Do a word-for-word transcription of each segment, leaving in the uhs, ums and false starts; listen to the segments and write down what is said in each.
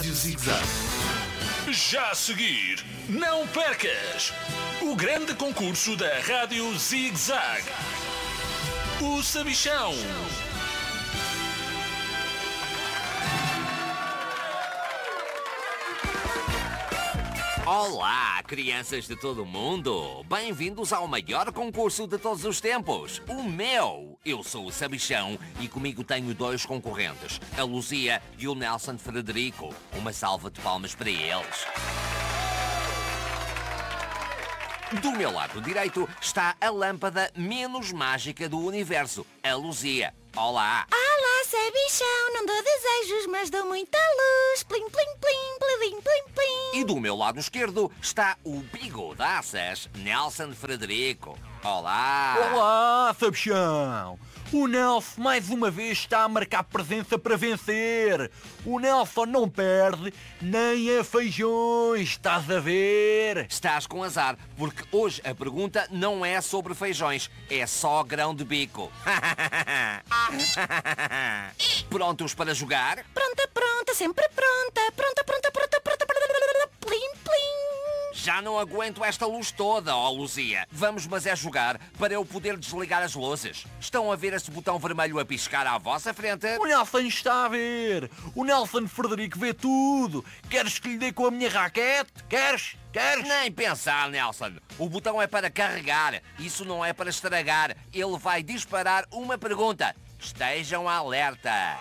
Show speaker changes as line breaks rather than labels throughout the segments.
Rádio Zig-Zag.
Já a seguir, não percas o grande concurso da Rádio Zig-Zag. O Sabichão.
Olá, crianças de todo o mundo! Bem-vindos ao maior concurso de todos os tempos, o meu! Eu sou o Sabichão e comigo tenho dois concorrentes, a Luzia e o Nelson Frederico. Uma salva de palmas para eles. Do meu lado direito está a lâmpada menos mágica do universo, a Luzia. Olá!
Olá, Sabichão! Não dou desejos, mas dou muita luz. Plim, plim, plim, plim, plim, plim.
E do meu lado esquerdo está o bigodaças, Nelson Frederico. Olá!
Olá, Sabichão! O Nelson mais uma vez está a marcar presença para vencer. O Nelson não perde nem a feijões, estás a ver?
Estás com azar, porque hoje a pergunta não é sobre feijões, é só grão de bico. Prontos para jogar?
Pronta, pronta, sempre pronta. Pronta, pronta, pronta, pronta, pronta. Plim, plim.
Já não aguento esta luz toda, ó Luzia. Vamos, mas é jogar para eu poder desligar as luzes. Estão a ver esse botão vermelho a piscar à vossa frente?
O Nelson está a ver. O Nelson Frederico vê tudo. Queres que lhe dê com a minha raquete? Queres? Queres?
Nem pensar, Nelson. O botão é para carregar. Isso não é para estragar. Ele vai disparar uma pergunta. Estejam alerta.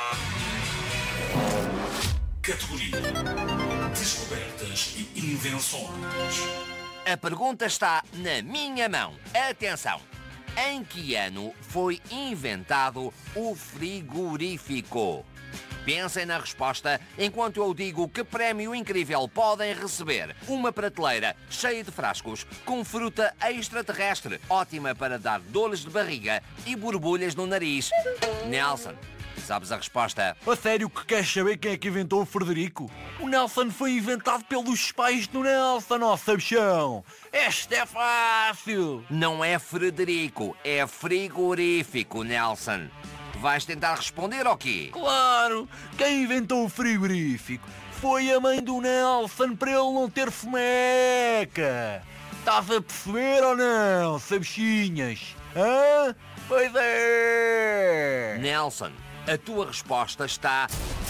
Categoria Descobertas e Invenções.
A pergunta está na minha mão. Atenção! Em que ano foi inventado o frigorífico? Pensem na resposta enquanto eu digo que prémio incrível podem receber. Uma prateleira cheia de frascos com fruta extraterrestre, ótima para dar dores de barriga e borbulhas no nariz. Nelson, sabes a resposta?
A sério que queres saber quem é que inventou o Frederico? O Nelson foi inventado pelos pais do Nelson, ó Sabichão! Esta é fácil!
Não é Frederico, é frigorífico, Nelson. Vais tentar responder ou quê?
Claro! Quem inventou o frigorífico foi a mãe do Nelson para ele não ter fomeca! Estás a perceber ou não, Sabichinhas? Hã? Pois é!
Nelson, a tua resposta está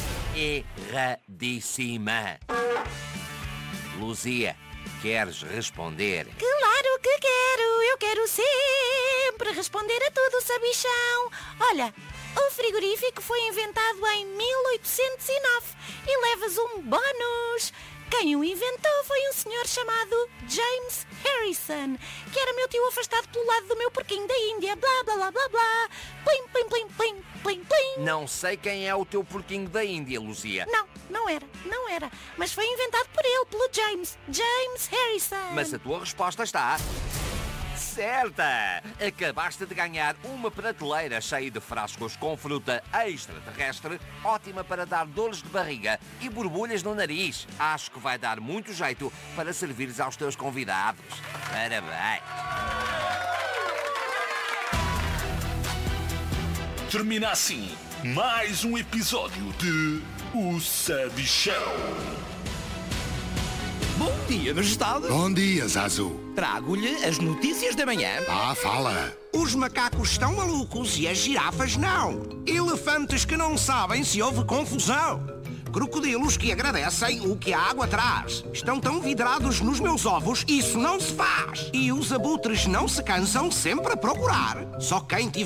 erradíssima. Luzia, queres responder?
Claro que quero. Eu quero sempre responder a tudo, Sabichão. Olha, o frigorífico foi inventado em mil oitocentos e nove e levas um bónus. Quem o inventou foi um senhor chamado James Harrison, que era meu tio afastado pelo lado do meu porquinho da Índia. Blá, blá, blá, blá, blá. Plim, plim, plim, plim, plim, plim.
Não sei quem é o teu porquinho da Índia, Luzia.
Não, não era, não era. Mas foi inventado por ele, pelo James. James Harrison.
Mas a tua resposta está certa! Acabaste de ganhar uma prateleira cheia de frascos com fruta extraterrestre, ótima para dar dores de barriga e borbulhas no nariz. Acho que vai dar muito jeito para servires aos teus convidados. Parabéns!
Termina assim mais um episódio de O Sabichão.
Bom dia, Majestade.
Bom dia, Zazu.
Trago-lhe as notícias da manhã.
Ah, fala.
Os macacos estão malucos e as girafas não. Elefantes que não sabem se houve confusão. Crocodilos que agradecem o que a água traz. Estão tão vidrados nos meus ovos, isso não se faz. E os abutres não se cansam sempre a procurar. Só quem tiver